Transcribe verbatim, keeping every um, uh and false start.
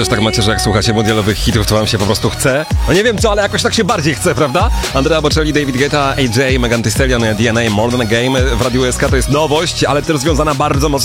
też tak macie, że jak słuchacie młodielowych hitów, to wam się po prostu chce? No nie wiem co, ale jakoś tak się bardziej chce, prawda? Andrea Bocelli, David Guetta, A J, Megan Thee Stallion, D N A, More Than a Game w Radiu S K to jest nowość, ale też związana bardzo mocno